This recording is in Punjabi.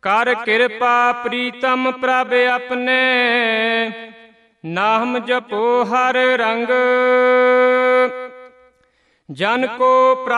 ਕਰ ਕਿਰਪਾ ਪ੍ਰੀਤਮ ਪ੍ਰਭ ਆਪਣੇ, ਨਾਮ ਜਪੋ ਹਰ ਰੰਗ। ਜਨ ਕੋ